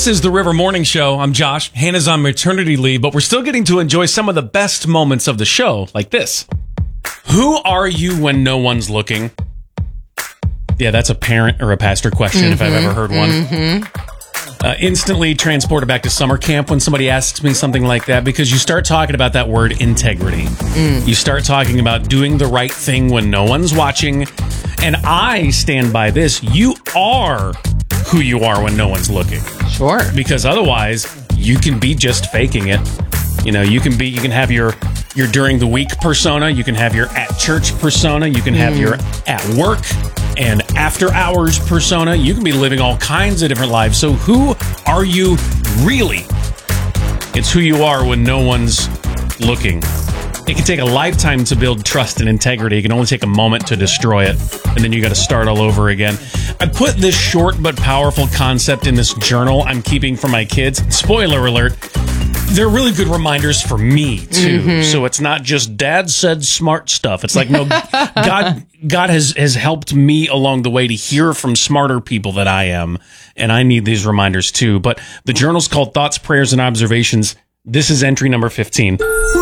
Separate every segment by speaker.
Speaker 1: This is the River Morning Show. I'm Josh. Hannah's on maternity leave, but we're still getting to enjoy some of the best moments of the show, like this. Who are you when no one's looking? Yeah, that's a parent or a pastor question if I've ever heard one. Instantly transported back to summer camp when somebody asks me something like that, because you start talking about that word integrity. You start talking about doing the right thing when no one's watching. And I stand by this. You are who you are when no one's looking.
Speaker 2: Sure.
Speaker 1: Because otherwise, you can be just faking it. You know, you can have your during the week persona. You can have your at church persona. You can have your at work and after hours persona. You can be living all kinds of different lives. So who are you really? It's who you are when no one's looking. It can take a lifetime to build trust and integrity. It can only take a moment to destroy it. And then you got to start all over again. I put this short but powerful concept in this journal I'm keeping for my kids. Spoiler alert. They're really good reminders for me, too. So it's not just dad said smart stuff. It's like, no, God has helped me along the way to hear from smarter people than I am. And I need these reminders, too. But the journal's called Thoughts, Prayers, and Observations. This is entry number 15.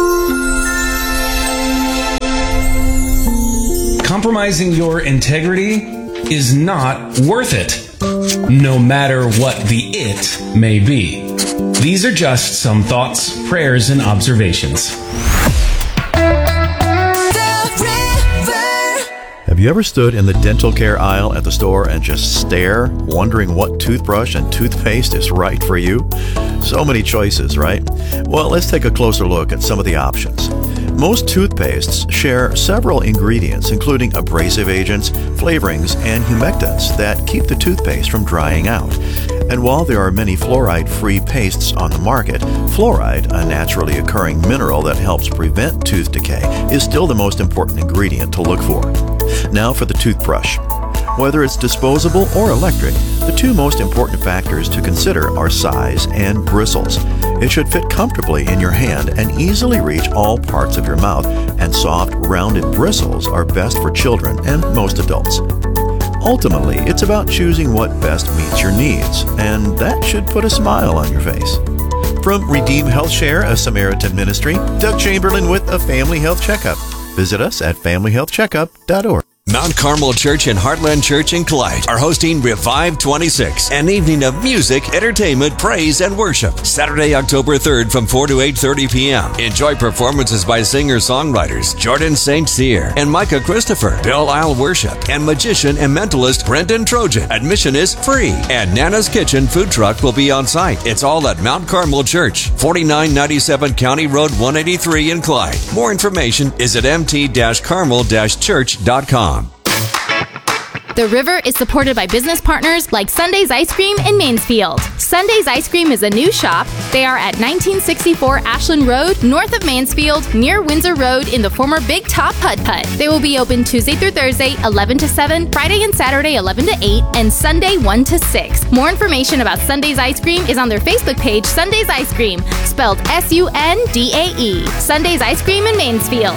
Speaker 1: Compromising your integrity is not worth it, no matter what the it may be. These are just some thoughts, prayers, and observations.
Speaker 3: Have you ever stood in the dental care aisle at the store and just stare, wondering what toothbrush and toothpaste is right for you? So many choices, right? Well, let's take a closer look at some of the options. Most toothpastes share several ingredients, including abrasive agents, flavorings, and humectants that keep the toothpaste from drying out. And while there are many fluoride-free pastes on the market, fluoride, a naturally occurring mineral that helps prevent tooth decay, is still the most important ingredient to look for. Now for the toothbrush. Whether it's disposable or electric, the two most important factors to consider are size and bristles. It should fit comfortably in your hand and easily reach all parts of your mouth, and soft, rounded bristles are best for children and most adults. Ultimately, it's about choosing what best meets your needs, and that should put a smile on your face. From Redeem Health Share, a Samaritan ministry, Doug Chamberlain with a Family Health Checkup. Visit us at familyhealthcheckup.org.
Speaker 4: Mount Carmel Church and Heartland Church in Clyde are hosting Revive 26, an evening of music, entertainment, praise, and worship. Saturday, October 3rd from 4 to 8:30 p.m. Enjoy performances by singer-songwriters Jordan St. Cyr and Micah Christopher, Bill Isle Worship, and magician and mentalist Brendan Trojan. Admission is free, and Nana's Kitchen food truck will be on site. It's all at Mount Carmel Church, 4997 County Road 183 in Clyde. More information is at mt-carmel-church.com.
Speaker 5: The River is supported by business partners like Sunday's Ice Cream in Mansfield. Sunday's Ice Cream is a new shop. They are at 1964 Ashland Road, north of Mansfield, near Windsor Road in the former Big Top Putt Putt. They will be open Tuesday through Thursday, 11 to 7, Friday and Saturday, 11 to 8, and Sunday, 1 to 6. More information about Sunday's Ice Cream is on their Facebook page, Sunday's Ice Cream, spelled Sundae. Sunday's Ice Cream in Mansfield.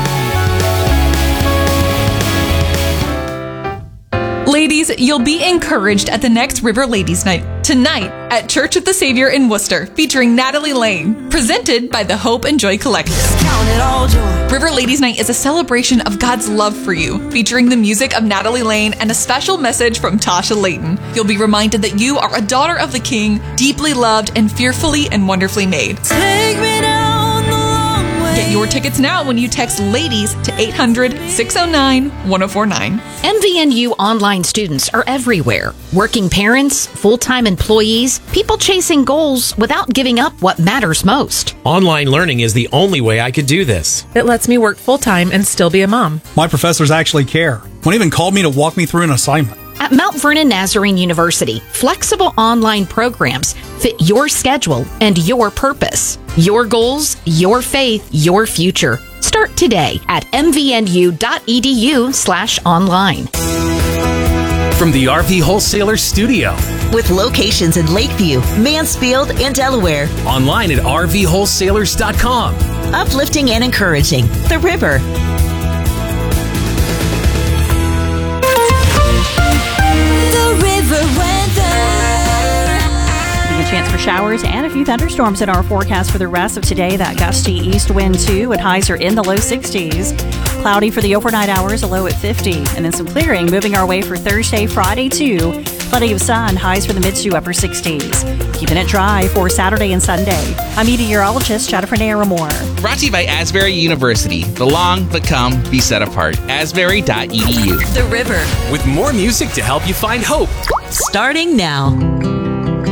Speaker 6: Ladies, you'll be encouraged at the next River Ladies Night, tonight at Church of the Savior in Worcester, featuring Natalie Lane, presented by the Hope and Joy Collective. River Ladies Night is a celebration of God's love for you, featuring the music of Natalie Lane and a special message from Tasha Layton. You'll be reminded that you are a daughter of the King, deeply loved and fearfully and wonderfully made.
Speaker 7: Take me down the long way.
Speaker 6: Get your tickets now when you text LADIES to 800-609-1049.
Speaker 8: MVNU online students are everywhere. Working parents, full-time employees, people chasing goals without giving up what matters most.
Speaker 9: Online learning is the only way I could do this.
Speaker 10: It lets me work full-time and still be a mom.
Speaker 11: My professors actually care. One even called me to walk me through an assignment.
Speaker 8: At Mount Vernon Nazarene University, flexible online programs fit your schedule and your purpose. Your goals, your faith, your future. Start today at mvnu.edu/online.
Speaker 9: From the RV Wholesaler Studio.
Speaker 12: With locations in Lakeview, Mansfield, and Delaware.
Speaker 9: Online at rvwholesalers.com.
Speaker 12: Uplifting and encouraging. The River.
Speaker 2: chance for showers and a few thunderstorms in our forecast for the rest of today. That gusty east wind, too, and highs are in the low 60s. Cloudy for the overnight hours, a low at 50. And then some clearing moving our way for Thursday, Friday, too. Plenty of sun, highs for the mid to upper 60s. Keeping it dry for Saturday and Sunday. I'm meteorologist Jennifer Naramore.
Speaker 13: Brought to you by Asbury University. Belong, become, be set apart. Asbury.edu.
Speaker 14: The River.
Speaker 9: With more music to help you find hope.
Speaker 14: Starting now.